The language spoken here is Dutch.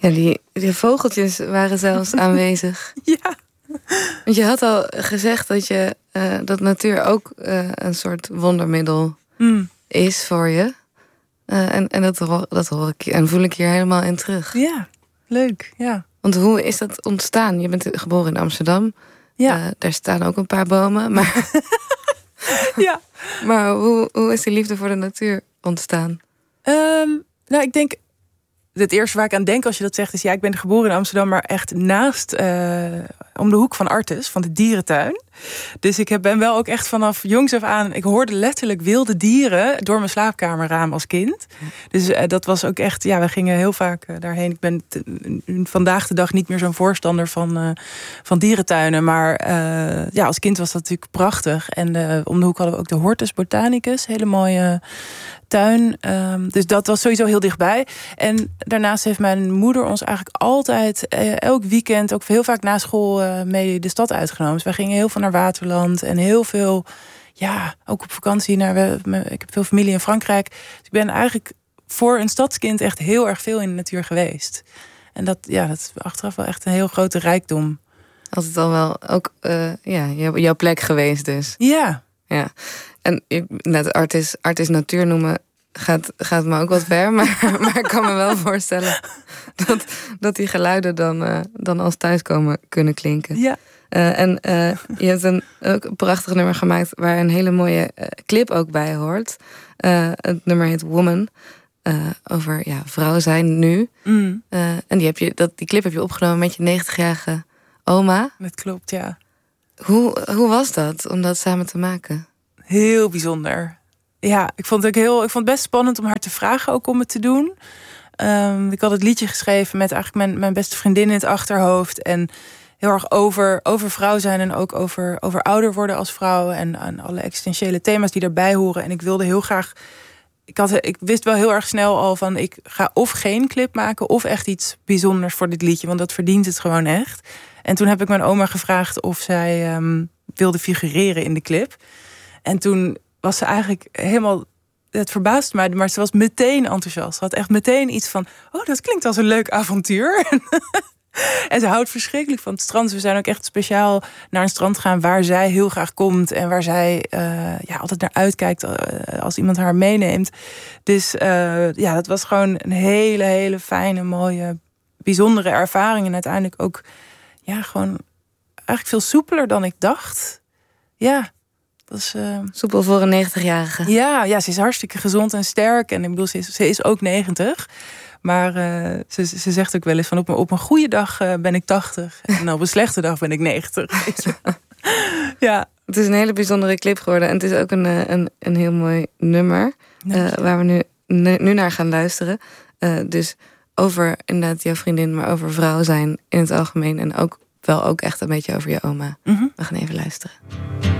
Ja, die vogeltjes waren zelfs aanwezig. Ja. Want je had al gezegd dat natuur ook een soort wondermiddel is voor je. En dat hoor ik en voel ik hier helemaal in terug. Ja, leuk, ja. Want hoe is dat ontstaan? Je bent geboren in Amsterdam. Ja. Daar staan ook een paar bomen. Maar, Ja. maar hoe is die liefde voor de natuur ontstaan? Nou, ik denk... Het eerste waar ik aan denk als je dat zegt is... ja, ik ben geboren in Amsterdam, maar echt naast... om de hoek van Artes, van de dierentuin. Dus ik ben wel ook echt vanaf jongs af aan... ik hoorde letterlijk wilde dieren door mijn slaapkamerraam als kind. Dus dat was ook echt... ja, we gingen heel vaak daarheen. Ik ben vandaag de dag niet meer zo'n voorstander van dierentuinen. Maar ja, als kind was dat natuurlijk prachtig. En om de hoek hadden we ook de Hortus Botanicus. Hele mooie tuin. Dus dat was sowieso heel dichtbij. En daarnaast heeft mijn moeder ons eigenlijk altijd... elk weekend, ook heel vaak na school... mee de stad uitgenomen. Dus wij gingen heel veel naar Waterland. En heel veel, ja, ook op vakantie. Ik heb veel familie in Frankrijk. Dus ik ben eigenlijk voor een stadskind... echt heel erg veel in de natuur geweest. En dat is achteraf wel echt een heel grote rijkdom. Altijd al wel ook jouw plek geweest dus. Ja. Ja. En net artis natuur noemen gaat me ook wat ver. Maar ik kan me wel voorstellen dat die geluiden dan als thuiskomen kunnen klinken. Ja. Je hebt ook een prachtig nummer gemaakt waar een hele mooie clip ook bij hoort. Het nummer heet Woman. Over vrouw zijn nu. En die clip heb je opgenomen met je 90-jarige oma. Dat klopt, ja. Hoe was dat om dat samen te maken? Heel bijzonder. Ja, ik vond het best spannend om haar te vragen ook om het te doen. Ik had het liedje geschreven met eigenlijk mijn beste vriendin in het achterhoofd. En heel erg over vrouw zijn en ook over ouder worden als vrouw. En alle existentiële thema's die daarbij horen. En ik wilde heel graag... Ik wist wel heel erg snel al van... ik ga of geen clip maken of echt iets bijzonders voor dit liedje. Want dat verdient het gewoon echt. En toen heb ik mijn oma gevraagd of zij wilde figureren in de clip. En toen was ze eigenlijk helemaal... Het verbaasde mij, maar ze was meteen enthousiast. Ze had echt meteen iets van... oh, dat klinkt als een leuk avontuur. En ze houdt verschrikkelijk van het strand. We zijn ook echt speciaal naar een strand gaan... waar zij heel graag komt. En waar zij altijd naar uitkijkt... als iemand haar meeneemt. Dus dat was gewoon een hele, hele fijne, mooie... bijzondere ervaring. En uiteindelijk ook... gewoon eigenlijk veel soepeler dan ik dacht. Ja... Soepel voor een 90-jarige. Ja, ze is hartstikke gezond en sterk. En ik bedoel, ze is ook 90. Maar ze zegt ook wel eens van... op een goede dag ben ik 80. En op een slechte dag ben ik 90. Ja. Het is een hele bijzondere clip geworden. En het is ook een heel mooi nummer. Waar we nu naar gaan luisteren. Dus over inderdaad jouw vriendin... maar over vrouw zijn in het algemeen. En ook echt een beetje over je oma. We gaan even luisteren.